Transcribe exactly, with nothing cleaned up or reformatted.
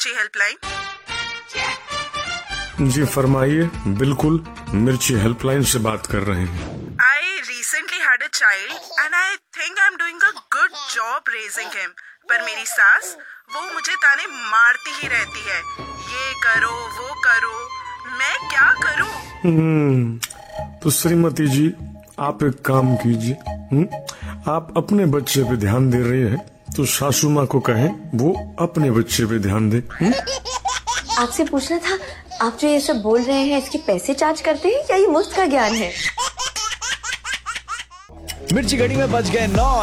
मिर्ची हेल्पलाइन। जी फरमाइए, बिल्कुल मिर्ची हेल्पलाइन से बात कर रहे हैं। I recently had a child and I think I am doing a good job raising him, पर मेरी सास वो मुझे ताने मारती ही रहती है, ये करो वो करो, मैं क्या करूं? हम्म तो श्रीमती जी, आप एक काम कीजिए, हम्म आप अपने बच्चे पे ध्यान दे रही है तो सासू माँ को कहें वो अपने बच्चे पे ध्यान दे। आपसे पूछना था, आप जो ये सब बोल रहे हैं इसके पैसे चार्ज करते हैं या ये मुफ्त का ज्ञान है? मिर्ची घड़ी में बज गए नौ।